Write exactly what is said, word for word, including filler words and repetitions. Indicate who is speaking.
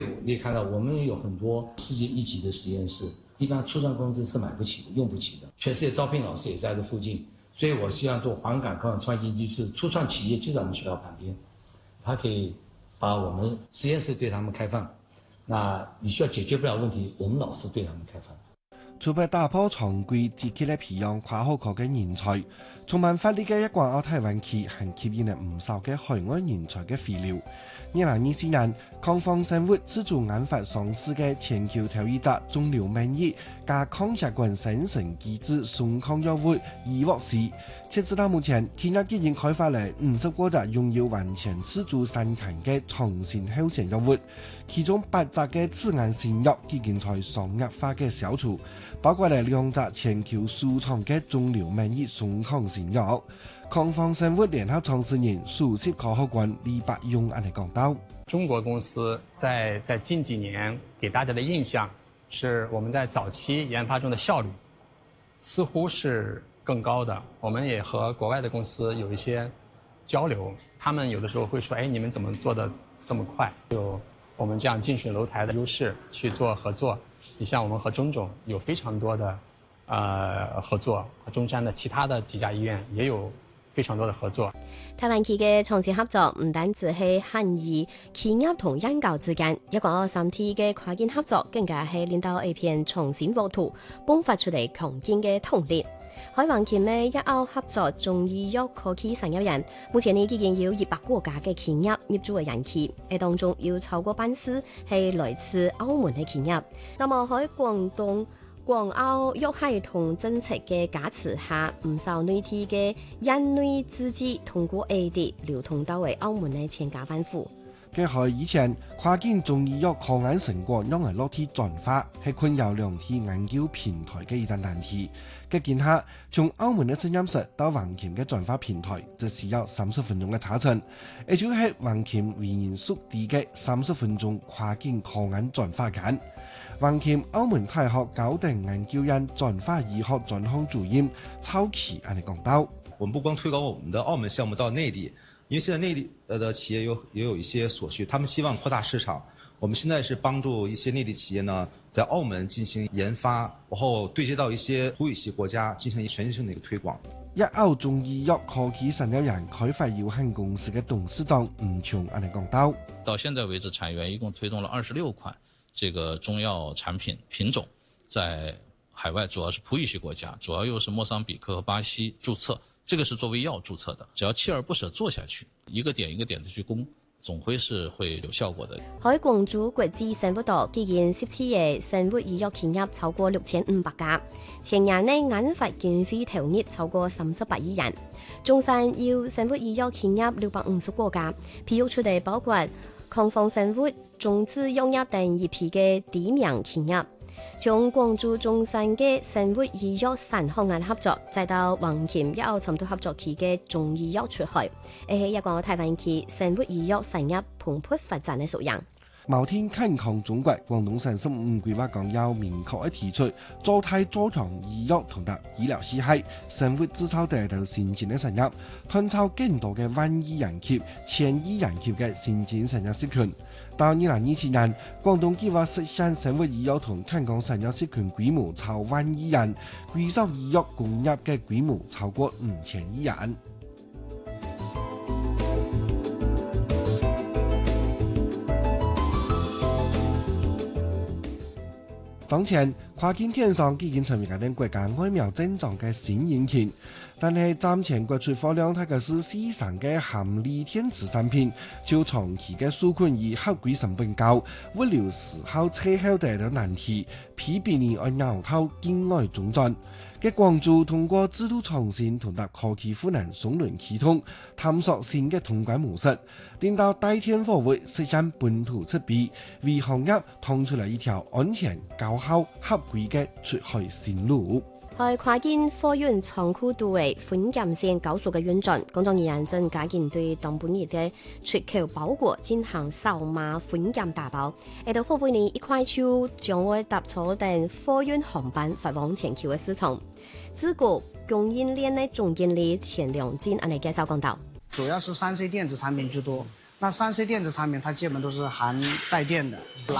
Speaker 1: 你看到我们有很多世界一级的实验室，一般初创公司是买不起的、用不起的。全世界招聘老师也在这附近，所以我希望做黄冈科创创新基地，初创企业就在我们学校旁边，它可以把我们实验室对他们开放。那你需要解決不了問題，我們老師對他們開放。
Speaker 2: 除咗打破常規，積極嚟培養跨學科嘅人才，充滿發力嘅一個澳台灣區，係吸引嚟唔少嘅海外人才嘅回流。二零二四年，康方生物自主研發上市嘅全球頭一隻腫瘤免疫加抗血管生成機制順抗藥物易沃斯，截至到目前，企業已經開發嚟五十個隻擁有完全自主生產嘅創新候選藥物，其中八隻嘅自研新藥已經在商業化嘅銷售。包括嚟兩隻全球首創嘅腫瘤免疫順抗新藥，康方生物聯合創始人、首席科學官李伯勇安尼講到：
Speaker 3: 中國公司在在近幾年給大家的印象是我們在早期研發中的效率似乎是更高的。我們也和國外的公司有一些交流，他們有的時候會說：哎，你們怎麼做得這麼快？有我們這樣近水樓台的優勢去做合作。你像我們和中總有非常多的，呃合作，和中山的其他的幾家醫院也有非常多的合作。
Speaker 4: 台灣區嘅創新合作唔單止係限於企業同研究之間，一個三體嘅跨境合作更加係令到一片創新沃土迸發出嚟強勁嘅動力。海灣鉗呢一澳合作中醫藥科技產業人，目前呢已經有一百國家嘅企業入駐嘅人氣，喺當中有超過半數係來自澳門嘅企業。那麼喺廣東廣澳藥系統政策嘅加持下，唔少內地嘅人類資資通過 A D 流通到為澳門嘅千家萬戶。
Speaker 2: 嘅係以前跨境中醫藥抗癌成果讓人落地轉化，係困擾兩地研究平台嘅一大難題。嘅見下，從澳門嘅實驗室到橫鉗嘅轉化平台，就需要三十分鐘嘅車程，也就係橫鉗為人熟地嘅三十分鐘跨境抗癌轉化間。橫鉗澳門大學高等研究院轉化醫學專項主任曹奇安尼講到：
Speaker 5: 我們不光推廣我們的澳門項目到內地，因為現在內地的企業有也有一些所需，他們希望擴大市場。我們現在是幫助一些內地企業呢，在澳門進行研發，然後對接到一些土語系國家，進行全球性的一個推廣。
Speaker 2: 一澳中醫藥科技產業人開發有限公司嘅董事長吳瓊安尼講到：
Speaker 6: 到現在為止，產業園一共推動了二十六款這個中藥產品品種，在海外主要是葡語系國家，主要又是莫桑比克和巴西註冊。這個是作為藥註冊的，只要鍥而不捨做下去，一個點一個點的去攻，總會是會有效果的。
Speaker 4: 喺廣州國際生物度，基建十七嘅生物醫藥企業超過六千五百家，前年呢研發經費投入超過三十八億元。中山有生物醫藥企業六百五十個家，培育出嚟包括康方生物、中資藥業等一批嘅知名企業。從廣州中山嘅生物醫藥三項眼合作，再到橫鉗一澳深度合作期嘅中醫藥出海，係一個台灣區生物醫藥產業蓬勃發展嘅縮影。
Speaker 2: 某天健康中國廣東省十五規劃綱要明確地提出，做大做強醫藥同埋醫療體系、生物製造等等先進嘅產業，創造更多嘅萬億人級、千億人級嘅先進產業社群。到二零二七年，廣東計劃實現生物醫藥同健康產業社群規模超萬億人，規劃醫藥工業嘅規模超過五千億人。當前跨境電商已經成為我哋國家外貿增長嘅新引擎，但係暫前國出貨量大概是市場嘅含鋰電池產品，就長期嘅紓困與合規成本高、物流時候車後帶來難題，批評你按拗頭境外中轉。嘅廣州通過制度創新同埋科技賦能雙輪啟動，探索新嘅通關模式，令到帶天貨物實現本土出幣，為行業趟出嚟一條安全、高效、合規嘅出海新路。
Speaker 4: 喺跨境貨運倉庫度嘅分檢線高速嘅運轉，工作人員正加緊對當本日嘅出口包裹進行掃碼分檢打包。喺到貨運呢一塊處將會搭坐等貨運航班發往全球嘅市場。自古供應鏈嘅總經理錢良金安尼介紹講到，
Speaker 7: 主要是三 C 電子產品居多， 那三 C 电子产品它基本都是含带电的。